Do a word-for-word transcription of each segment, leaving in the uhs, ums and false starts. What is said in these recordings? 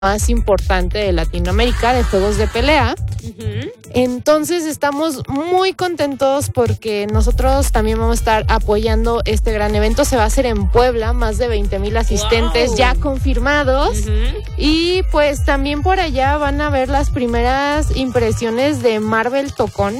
más importante de Latinoamérica de juegos de pelea. Uh-huh. Entonces estamos muy contentos porque nosotros también vamos a estar apoyando este gran evento. Se va a hacer en Puebla, más de veinte mil asistentes wow. ya confirmados. Uh-huh. Y pues también por allá van a ver las primeras impresiones de Marvel Tocón,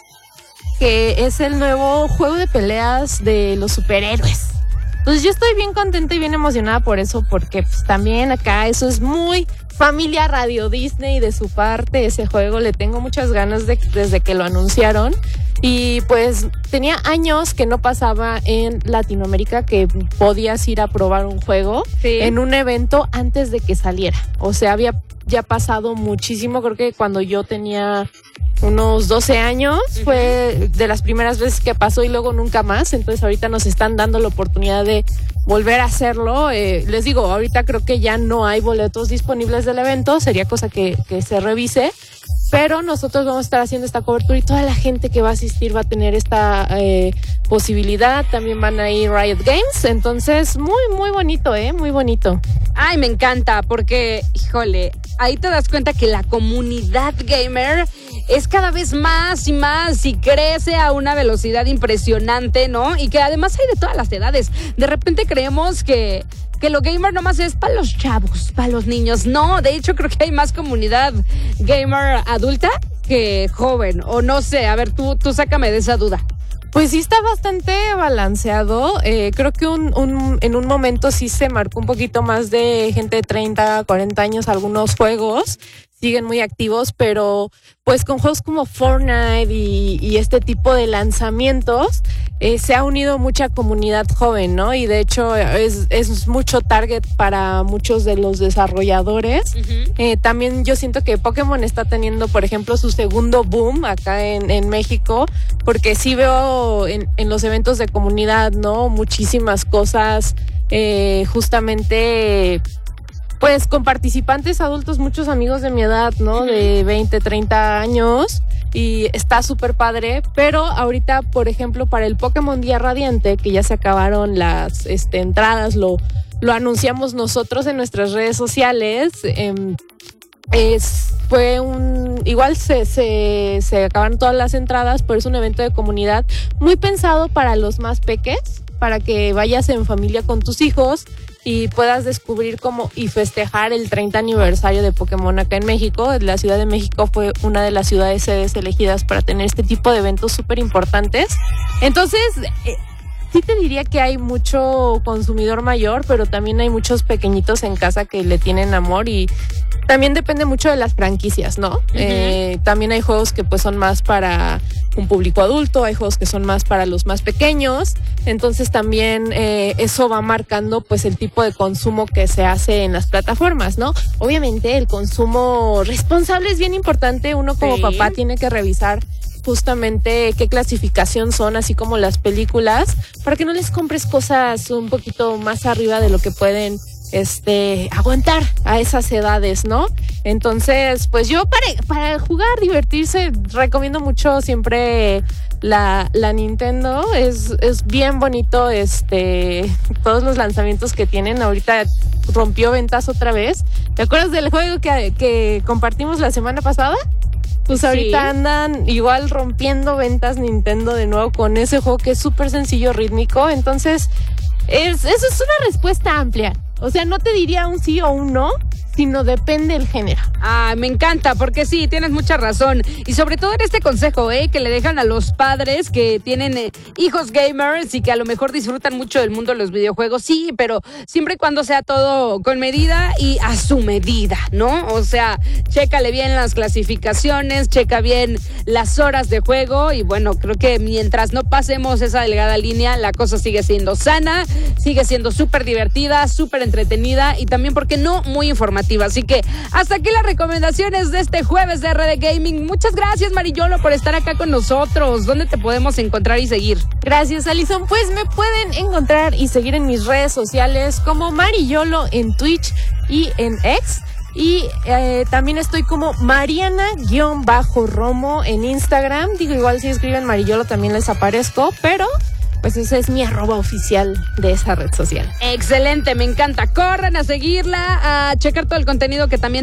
que es el nuevo juego de peleas de los superhéroes. Pues yo estoy bien contenta y bien emocionada por eso, porque pues también acá eso es muy familia Radio Disney de su parte, ese juego le tengo muchas ganas de, desde que lo anunciaron. Y pues tenía años que no pasaba en Latinoamérica que podías ir a probar un juego sí. en un evento antes de que saliera. O sea, había ya pasado muchísimo, creo que cuando yo tenía unos doce años, uh-huh. fue de las primeras veces que pasó y luego nunca más. Entonces ahorita nos están dando la oportunidad de volver a hacerlo. Eh, les digo, ahorita creo que ya no hay boletos disponibles del evento, sería cosa que, que se revise. Pero nosotros vamos a estar haciendo esta cobertura y toda la gente que va a asistir va a tener esta eh, posibilidad. También van a ir Riot Games. Entonces, muy, muy bonito, ¿eh? Muy bonito. Ay, me encanta porque, híjole, ahí te das cuenta que la comunidad gamer es cada vez más y más y crece a una velocidad impresionante, ¿no? Y que además hay de todas las edades. De repente creemos que... que lo gamer nomás es para los chavos, para los niños. No, de hecho creo que hay más comunidad gamer adulta que joven. O no sé, a ver, tú, tú sácame de esa duda. Pues sí está bastante balanceado. Eh, creo que un, un, en un momento sí se marcó un poquito más de gente de treinta, cuarenta años, algunos juegos siguen muy activos, pero pues con juegos como Fortnite y, y este tipo de lanzamientos eh, se ha unido mucha comunidad joven, ¿no? Y de hecho es, es mucho target para muchos de los desarrolladores. Uh-huh. Eh, también yo siento que Pokémon está teniendo, por ejemplo, su segundo boom acá en, en México, porque sí veo en, en los eventos de comunidad, ¿no? Muchísimas cosas eh, justamente... pues con participantes adultos, muchos amigos de mi edad, ¿no? De veinte, treinta años, y está súper padre. Pero ahorita, por ejemplo, para el Pokémon Día Radiante, que ya se acabaron las este, entradas, lo, lo anunciamos nosotros en nuestras redes sociales. Eh, es, fue un... Igual se, se, se acabaron todas las entradas, pero es un evento de comunidad muy pensado para los más peques, para que vayas en familia con tus hijos y puedas descubrir cómo y festejar el treinta aniversario de Pokémon acá en México. La Ciudad de México fue una de las ciudades sedes elegidas para tener este tipo de eventos súper importantes. Entonces, eh, sí te diría que hay mucho consumidor mayor, pero también hay muchos pequeñitos en casa que le tienen amor, y también depende mucho de las franquicias, ¿no? Uh-huh. Eh, también hay juegos que pues son más para un público adulto, hay juegos que son más para los más pequeños, entonces también eh, eso va marcando pues el tipo de consumo que se hace en las plataformas, ¿no? Obviamente el consumo responsable es bien importante. Uno como sí. papá tiene que revisar justamente qué clasificación son, así como las películas, para que no les compres cosas un poquito más arriba de lo que pueden este aguantar a esas edades, ¿no? Entonces, pues yo para, para jugar, divertirse, recomiendo mucho siempre la, la Nintendo. Es, es bien bonito este todos los lanzamientos que tienen. Ahorita rompió ventas otra vez. ¿Te acuerdas del juego que, que compartimos la semana pasada? Pues ahorita sí. andan igual rompiendo ventas Nintendo de nuevo con ese juego que es súper sencillo, rítmico. Entonces, es, eso es una respuesta amplia. O sea, no te diría un sí o un no, sino depende el género. Ah, me encanta, porque sí, tienes mucha razón. Y sobre todo en este consejo, ¿eh? Que le dejan a los padres que tienen eh, hijos gamers y que a lo mejor disfrutan mucho del mundo de los videojuegos. Sí, pero siempre y cuando sea todo con medida y a su medida, ¿no? O sea, chécale bien las clasificaciones, checa bien las horas de juego y bueno, creo que mientras no pasemos esa delgada línea, la cosa sigue siendo sana, sigue siendo súper divertida, súper entretenida y también, ¿por qué no?, muy informativa. Así que hasta aquí las recomendaciones de este jueves de R D Gaming. Muchas gracias, Mariyolo, por estar acá con nosotros. ¿Dónde te podemos encontrar y seguir? Gracias, Alison. Pues me pueden encontrar y seguir en mis redes sociales como Mariyolo en Twitch y en X. Y eh, también estoy como Mariana-Romo en Instagram. Digo, igual si escriben Mariyolo también les aparezco, pero pues ese es mi arroba oficial de esa red social. Excelente, me encanta. Corran a seguirla, a checar todo el contenido que también